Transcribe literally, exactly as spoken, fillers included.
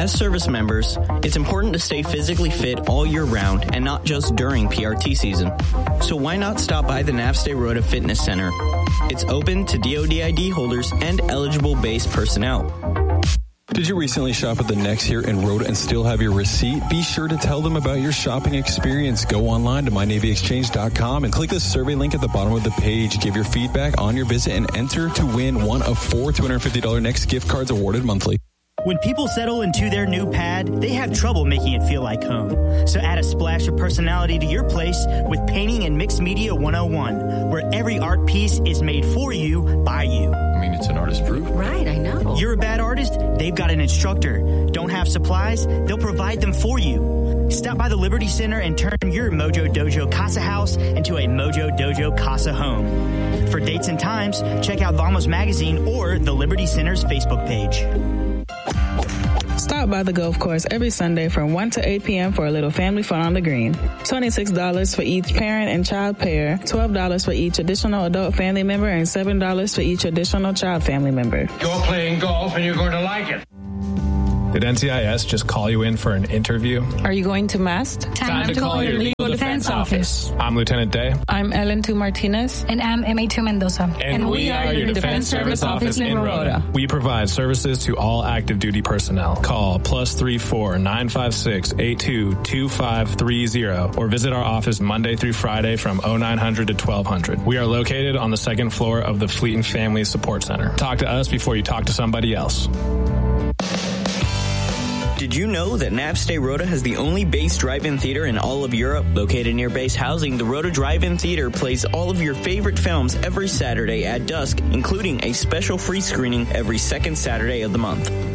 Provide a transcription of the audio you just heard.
As service members, it's important to stay physically fit all year round and not just during P R T season. So why not stop by the Navstay Rota Fitness Center? It's open to D O D I D holders and eligible base personnel. Did you recently shop at the Next here in Rota and still have your receipt? Be sure to tell them about your shopping experience. Go online to my navy exchange dot com and click the survey link at the bottom of the page. Give your feedback on your visit and enter to win one of four two hundred fifty dollars Next gift cards awarded monthly. When people settle into their new pad, they have trouble making it feel like home. So add a splash of personality to your place with Painting and Mixed Media one oh one, where every art piece is made for you, by you. I mean, it's an artist proof. Right, I know. You're a bad artist? They've got an instructor. Don't have supplies? They'll provide them for you. Stop by the Liberty Center and turn your Mojo Dojo Casa house into a Mojo Dojo Casa home. For dates and times, check out Vamos Magazine or the Liberty Center's Facebook page. Stop by the golf course every Sunday from one to eight p.m. for a little family fun on the green. twenty-six dollars for each parent and child pair, twelve dollars for each additional adult family member, and seven dollars for each additional child family member. You're playing golf and you're going to like it. Did N C I S just call you in for an interview? Are you going to MAST? Time, Time to, to call, call your legal defense, defense office. office. I'm Lieutenant Day. I'm Ellen two Martinez. And I'm M A two Mendoza. And, and we, we are your Defense, defense Service Office in Rota. We provide services to all active duty personnel. Call plus three four nine five six eight two two five three zero or visit our office Monday through Friday from oh nine hundred to twelve hundred. We are located on the second floor of the Fleet and Family Support Center. Talk to us before you talk to somebody else. Did you know that Navstay Rota has the only base drive-in theater in all of Europe? Located near base housing, the Rota Drive-In Theater plays all of your favorite films every Saturday at dusk, including a special free screening every second Saturday of the month.